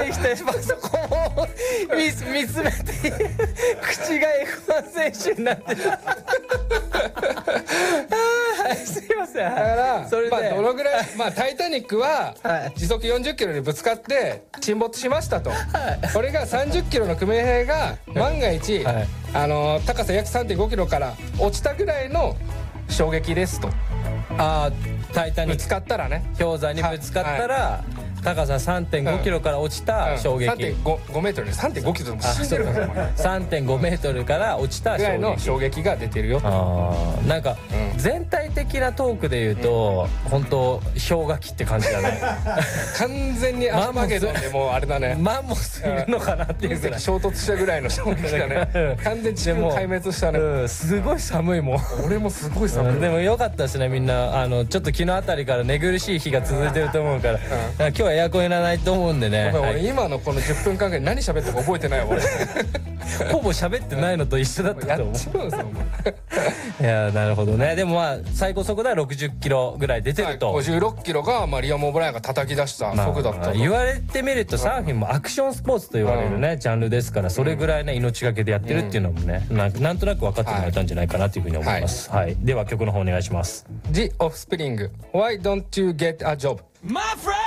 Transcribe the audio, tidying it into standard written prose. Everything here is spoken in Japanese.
できたパソコンを見つめて口が F1 選手になってるすいません。 だからそれでまあどのぐらいタイタニックは時速40キロにぶつかって沈没しましたと、これが30キロのクメ兵が万が一高さ約3.5キロから落ちたぐらいの衝撃ですと。 タイタニックぶつかったらね、 氷山にぶつかったら高さ 3.5 キロから落ちた衝撃、 3.5 メートルね、3.5キロでも死んでるから 3.5 メートルから落ちたぐらいの衝撃が出てるよと。 なんか全体的なトークで言うと本当氷河期って感じだね完全にアーマゲドンでもうあれだね、 マンモスいるのかなっていうぐらい衝突したぐらいの衝撃だね完全に地球壊滅したね。 すごい寒いもん俺もすごい寒い。 でもよかったですね、みんなちょっと昨日あたりから寝苦しい日が続いてると思うから今日はエアコンいらないと思うんでね。 俺今のこの10分間ぐらい何喋ったか覚えてないわ俺ほぼ喋ってないのと一緒だったと思う。 やっちまうぞいやなるほどね。でも最高速度は60キロぐらい出てると。 56キロがリアム・オブライアンが叩き出した速だったと。 言われてみるとサーフィンもアクションスポーツと言われるねジャンルですから、それぐらいね命がけでやってるっていうのもねなんとなく分かってもらえたんじゃないかなというふうに思います。はい、では曲の方お願いします。 The Offspring Why Don't You Get a Job。